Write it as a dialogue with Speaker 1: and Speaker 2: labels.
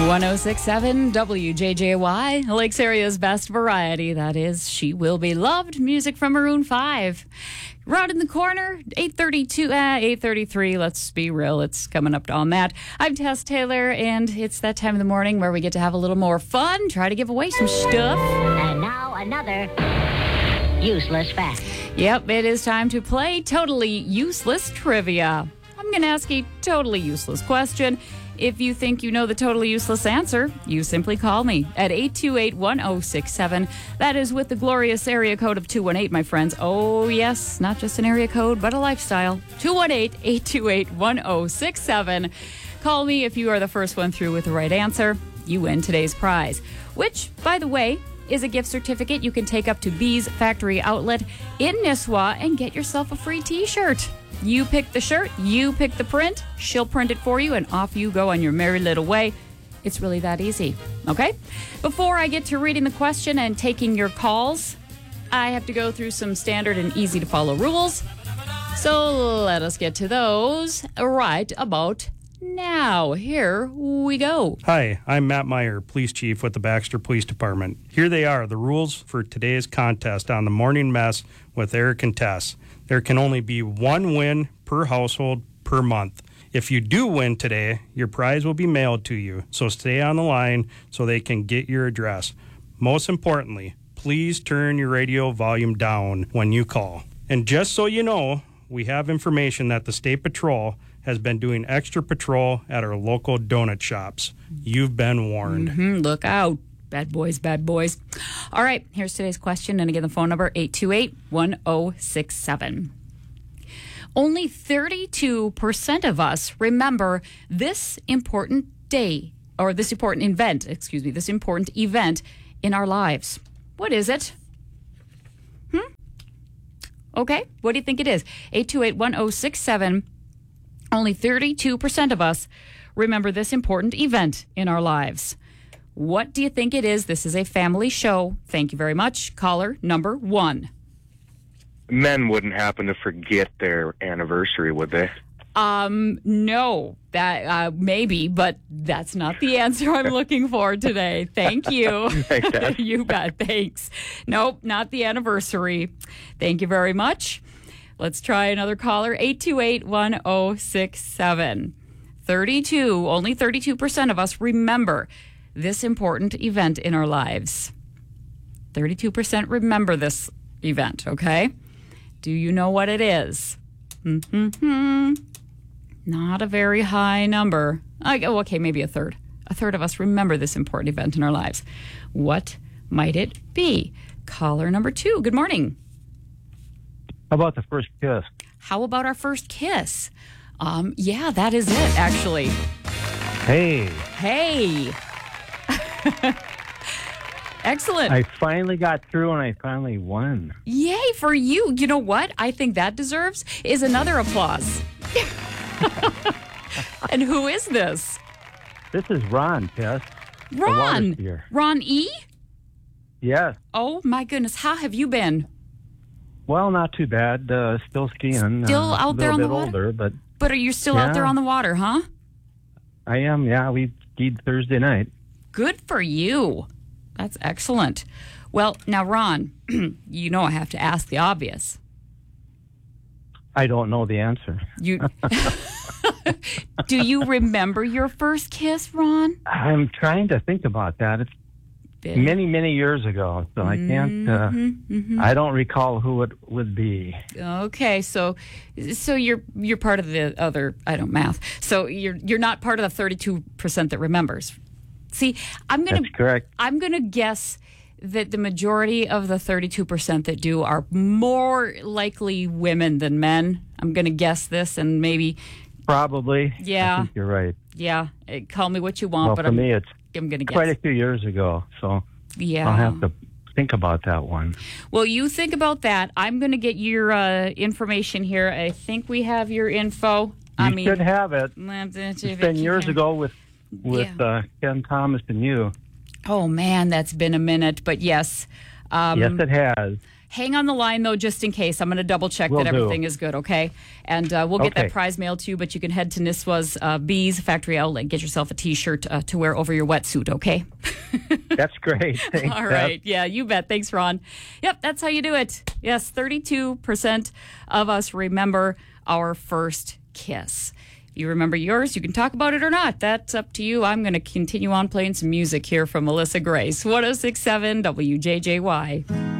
Speaker 1: 1067 WJJY, Lakes Area's best variety. That is She Will Be Loved, music from Maroon 5. Right in the corner, 8:33. Let's be real, it's coming up on that. I'm Tess Taylor, and it's that time of the morning where we get to have a little more fun, try to give away some stuff.
Speaker 2: And now another useless fact.
Speaker 1: Yep, it is time to play Totally Useless Trivia. I'm going to ask a totally useless question. If you think you know the totally useless answer, you simply call me at 828-1067. That is with the glorious area code of 218, my friends. Oh, yes, not just an area code, but a lifestyle. 218-828-1067. Call me if you are the first one through with the right answer. You win today's prize, which, by the way, is a gift certificate you can take up to Bee's Factory Outlet in Nisswa and get yourself a free T-shirt. You pick the shirt, you pick the print, she'll print it for you, and off you go on your merry little way. It's really that easy, okay? Before I get to reading the question and taking your calls, I have to go through some standard and easy-to-follow rules. So let us get to those right about now. Here we go.
Speaker 3: Hi, I'm Matt Meyer, Police Chief with the Baxter Police Department. Here they are, the rules for today's contest on the Morning Mess with Eric and Tess. There can only be one win per household per month. If you do win today, your prize will be mailed to you, so stay on the line so they can get your address. Most importantly, please turn your radio volume down when you call. And just so you know, we have information that the State Patrol has been doing extra patrol at our local donut shops. You've been warned.
Speaker 1: Look out. Bad boys, bad boys. All right, here's today's question. And again, the phone number, 828-1067. Only 32% of us remember this important day, or this important event in our lives. What is it? Okay, what do you think it is? 828-1067. Only 32% of us remember this important event in our lives. What do you think it is? This is a family show. Thank you very much. Caller number 1.
Speaker 4: Men wouldn't happen to forget their anniversary, would they?
Speaker 1: No. That maybe, but that's not the answer I'm looking for today. Thank you.
Speaker 4: Thanks, Dad.
Speaker 1: You bet. Thanks. Nope, not the anniversary. Thank you very much. Let's try another caller. 828-1067. Only 32% of us remember this important event in our lives. 32% remember this event, okay? Do you know what it is? Not a very high number. Okay, maybe a third. A third of us remember this important event in our lives. What might it be? Caller number 2, good morning.
Speaker 5: How about the first kiss?
Speaker 1: How about our first kiss? Yeah, that is it, actually.
Speaker 5: Hey.
Speaker 1: Excellent.
Speaker 5: I finally got through and I finally won.
Speaker 1: Yay for you. You know what I think that deserves is another applause. And who is this?
Speaker 5: This is Ron, Tess.
Speaker 1: Ron. Ron E?
Speaker 5: Yes.
Speaker 1: Oh, my goodness. How have you been?
Speaker 5: Well, not too bad. Still skiing.
Speaker 1: Still out there on the water?
Speaker 5: Older,
Speaker 1: But are you still out there on the water, huh?
Speaker 5: I am, yeah. We skied Thursday night.
Speaker 1: Good for you. That's excellent. Well, now, Ron, you know I have to ask the obvious.
Speaker 5: I don't know the answer.
Speaker 1: Do you remember your first kiss, Ron?
Speaker 5: I'm trying to think about that. It's many, many years ago, so I can't. I don't recall who it would be.
Speaker 1: Okay, so you're part of the other. I don't math. So you're not part of the 32% that remembers. See,
Speaker 5: That's correct.
Speaker 1: I'm gonna guess that the majority of the 32% that do are more likely women than men. I'm gonna guess this, and maybe.
Speaker 5: Probably.
Speaker 1: Yeah.
Speaker 5: I think you're right.
Speaker 1: Yeah. Call me what you want,
Speaker 5: Well,
Speaker 1: but
Speaker 5: for me, it's
Speaker 1: I'm going to guess.
Speaker 5: quite a few years ago, so
Speaker 1: yeah.
Speaker 5: I'll have to think about that one.
Speaker 1: Well, you think about that. I'm going to get your information here. I think we have your info.
Speaker 5: You should have it. It's been years ago with Ken Thomas and you.
Speaker 1: Oh, man, that's been a minute. But yes.
Speaker 5: Yes, it has.
Speaker 1: Hang on the line, though, just in case. I'm going to double check that everything is good, okay? And we'll get that prize mailed to you, but you can head to Nisswa's Bees Factory Outlet. Get yourself a T-shirt to wear over your wetsuit, okay?
Speaker 5: That's great. Thanks,
Speaker 1: all right. Yeah, you bet. Thanks, Ron. Yep, that's how you do it. Yes, 32% of us remember our first kiss. You remember yours, you can talk about it or not. That's up to you. I'm going to continue on playing some music here from Melissa Grace. 106.7 WJJY.